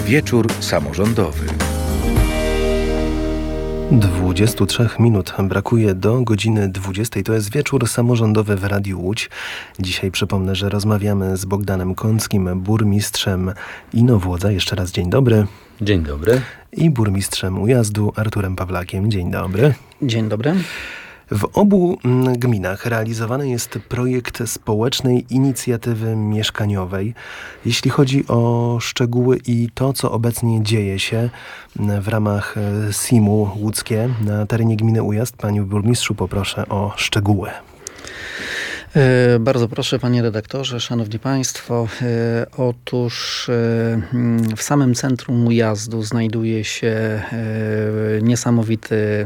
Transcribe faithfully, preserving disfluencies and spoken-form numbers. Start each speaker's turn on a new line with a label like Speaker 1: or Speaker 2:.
Speaker 1: Wieczór samorządowy.
Speaker 2: dwudziestu trzech minut brakuje do godziny dwudziestej. To jest wieczór samorządowy w Radiu Łódź. Dzisiaj przypomnę, że rozmawiamy z Bogdanem Kąckim, burmistrzem Inowłodza. Jeszcze raz dzień dobry.
Speaker 3: Dzień dobry.
Speaker 2: I burmistrzem Ujazdu Arturem Pawlakiem. Dzień dobry.
Speaker 4: Dzień dobry.
Speaker 2: W obu gminach realizowany jest projekt społecznej inicjatywy mieszkaniowej. Jeśli chodzi o szczegóły i to, co obecnie dzieje się w ramach S I M-u łódzkie na terenie gminy Ujazd, panie burmistrzu, poproszę o szczegóły.
Speaker 4: Bardzo proszę, panie redaktorze, szanowni państwo. Otóż w samym centrum Ujazdu znajduje się niesamowity